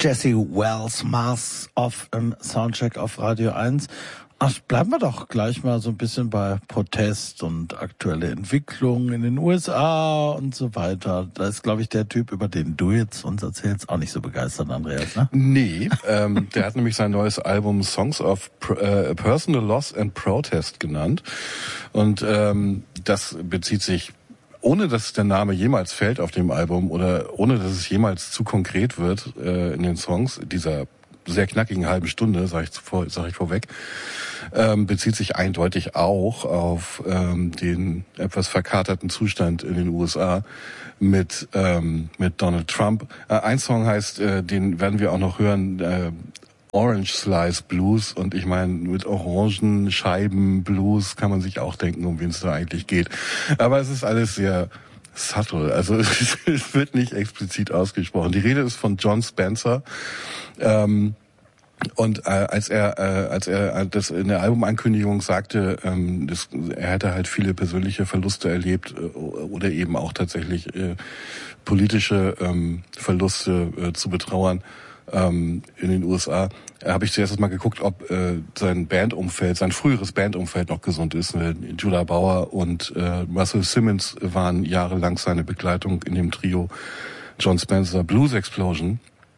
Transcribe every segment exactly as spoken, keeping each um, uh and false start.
Jesse Wells, Mars of im Soundcheck auf Radio eins. Ach, bleiben wir doch gleich mal so ein bisschen bei Protest und aktuelle Entwicklungen in den U S A und so weiter. Da ist, glaube ich, der Typ, über den du jetzt uns erzählst, auch nicht so begeistert, Andreas, ne? Nee, ähm, der hat nämlich sein neues Album Songs of äh, Personal Loss and Protest genannt. Und ähm, das bezieht sich, ohne dass der Name jemals fällt auf dem Album oder ohne dass es jemals zu konkret wird äh, in den Songs, dieser sehr knackigen halben Stunde, sage ich, zuvor, sag ich vorweg, ähm, bezieht sich eindeutig auch auf ähm, den etwas verkaterten Zustand in den U S A mit ähm, mit Donald Trump. Äh, ein Song heißt, äh, den werden wir auch noch hören, äh, Orange Slice Blues, und ich meine, mit Orangenscheiben Blues kann man sich auch denken, um wen es da eigentlich geht. Aber es ist alles sehr subtle, also es wird nicht explizit ausgesprochen. Die Rede ist von Jon Spencer. Ähm, und äh, als er äh, als er das in der Albumankündigung sagte, ähm, das, er hätte halt viele persönliche Verluste erlebt äh, oder eben auch tatsächlich äh, politische ähm, Verluste äh, zu betrauern ähm, in den U S A, habe ich zuerst mal geguckt, ob äh, sein Bandumfeld, sein früheres Bandumfeld noch gesund ist. Äh, Judah Bauer und äh, Russell Simmons waren jahrelang seine Begleitung in dem Trio Jon Spencer Blues Explosion.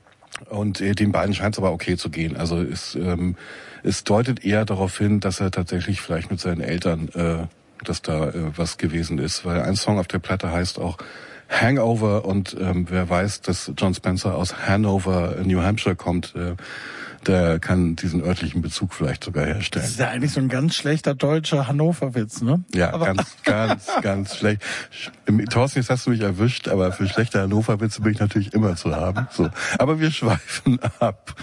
Und äh, den beiden scheint es aber okay zu gehen. Also es, ähm, es deutet eher darauf hin, dass er tatsächlich vielleicht mit seinen Eltern, äh, dass da äh, was gewesen ist. Weil ein Song auf der Platte heißt auch Hangover, und ähm, wer weiß, dass Jon Spencer aus Hanover, New Hampshire kommt, äh, der kann diesen örtlichen Bezug vielleicht sogar herstellen. Das ist ja eigentlich so ein ganz schlechter deutscher Hannover-Witz, ne? Ja, aber ganz, ganz, ganz schlecht. Thorsten, jetzt hast du mich erwischt, aber für schlechte Hannover-Witze bin ich natürlich immer zu haben. So, aber wir schweifen ab.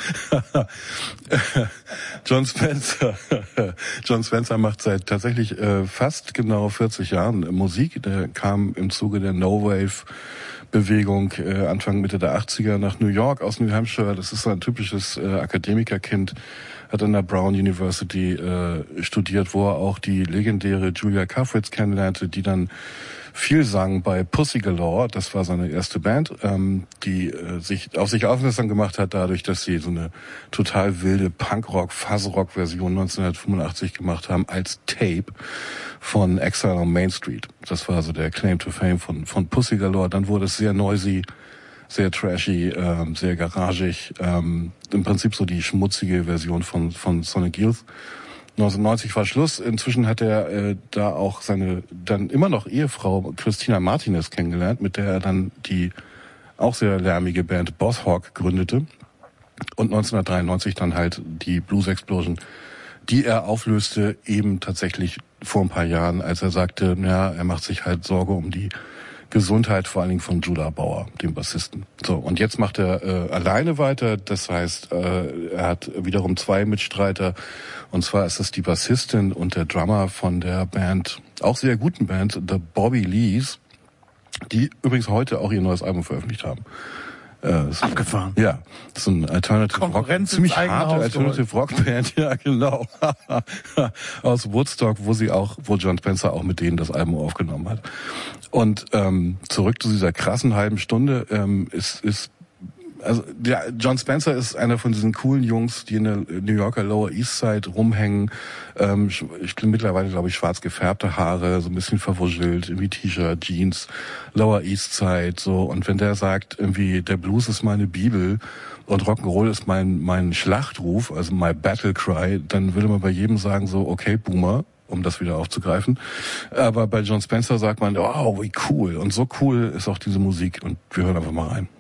Jon Spencer, Jon Spencer macht seit tatsächlich äh, fast genau vierzig Jahren Musik. Der kam im Zuge der No-Wave Bewegung äh, Anfang Mitte der achtziger nach New York aus New Hampshire. Das ist ein typisches äh, Akademikerkind, hat an der Brown University äh, studiert, wo er auch die legendäre Julia Kafritz kennenlernte, die dann viel sang bei Pussy Galore. Das war seine erste Band, ähm, die äh, sich auf sich aufmerksam gemacht hat dadurch, dass sie so eine total wilde Punkrock, Fuzzrock-Version neunzehnhundertfünfundachtzig gemacht haben als Tape von Exile on Main Street. Das war so der Claim to Fame von von Pussy Galore. Dann wurde es sehr noisy, sehr trashy, ähm, sehr garagig. Ähm, Im Prinzip so die schmutzige Version von von Sonic Youth. neunzehnhundertneunzig war Schluss. Inzwischen hat er äh, da auch seine dann immer noch Ehefrau Christina Martinez kennengelernt, mit der er dann die auch sehr lärmige Band Boss Hog gründete. Und neunzehnhundertdreiundneunzig dann halt die Blues Explosion, die er auflöste, eben tatsächlich vor ein paar Jahren, als er sagte, ja, er macht sich halt Sorge um die Gesundheit, vor allen Dingen von Judah Bauer, dem Bassisten. So, und jetzt macht er äh, alleine weiter. Das heißt, äh, er hat wiederum zwei Mitstreiter. Und zwar ist es die Bassistin und der Drummer von der Band, auch sehr guten Band, The Bobby Lees, die übrigens heute auch ihr neues Album veröffentlicht haben. Äh, Abgefahren. Ja, das ist ein Alternative Rock, ziemlich harte Alternative Rock Band, ja genau, aus Woodstock, wo sie auch, wo Jon Spencer auch mit denen das Album aufgenommen hat. Und ähm, zurück zu dieser krassen halben Stunde, ähm, ist ist also der Jon Spencer ist einer von diesen coolen Jungs, die in der New Yorker Lower East Side rumhängen. Ähm, ich bin mittlerweile, glaube ich, schwarz gefärbte Haare, so ein bisschen verwuschelt, irgendwie T-Shirt, Jeans, Lower East Side, so. Und wenn der sagt, irgendwie, der Blues ist meine Bibel und Rock'n'Roll ist mein mein Schlachtruf, also my battle cry, dann würde man bei jedem sagen so, okay, Boomer, um das wieder aufzugreifen. Aber bei Jon Spencer sagt man, oh, wie cool. Und so cool ist auch diese Musik. Und wir hören einfach mal rein.